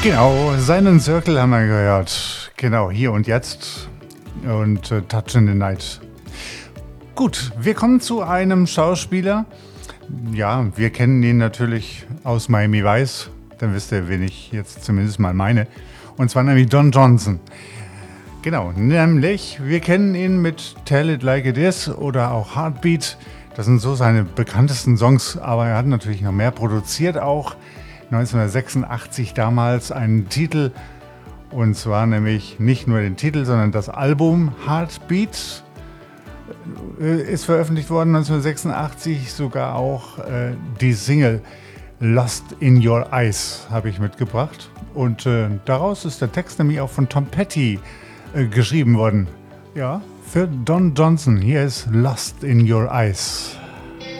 Genau, seinen Circle haben wir gehört. Genau, hier und jetzt. Und Touch in the Night. Gut, wir kommen zu einem Schauspieler. Ja, wir kennen ihn natürlich aus Miami Vice. Dann wisst ihr, wen ich jetzt zumindest mal meine. Und zwar nämlich Don Johnson. Genau, nämlich, wir kennen ihn mit Tell It Like It Is oder auch Heartbeat. Das sind so seine bekanntesten Songs, aber er hat natürlich noch mehr produziert auch. 1986 damals einen Titel, und zwar nämlich nicht nur den Titel, sondern das Album Heartbeat ist veröffentlicht worden 1986, sogar auch die Single Lost in Your Eyes habe ich mitgebracht, und daraus ist der Text nämlich auch von Tom Petty geschrieben worden. Ja, für Don Johnson, hier ist Lost in Your Eyes.